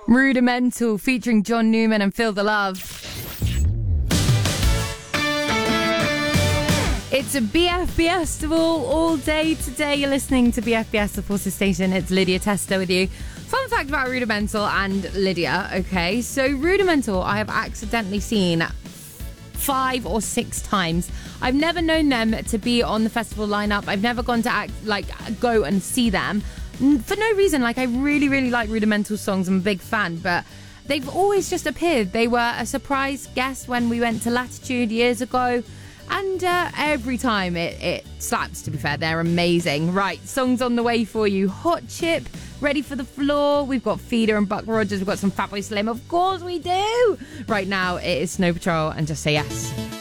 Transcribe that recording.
Rudimental featuring John Newman and Feel the Love. It's a BFBS festival all day today. You're listening to BFBS, the Forces Station. It's Lydia Testa with you. Fun fact about Rudimental and Lydia, okay? So Rudimental, I have accidentally seen 5 or 6 times. I've never known them to be on the festival lineup. I've never gone to go and see them for no reason. Like, I really, really like Rudimental songs. I'm a big fan, but they've always just appeared. They were a surprise guest when we went to Latitude years ago. And every time it slaps, to be fair. They're amazing. Right, songs on the way for you. Hot Chip, Ready for the Floor. We've got Feeder and Buck Rogers. We've got some Fatboy Slim. Of course we do. Right now, it is Snow Patrol and Just Say Yes.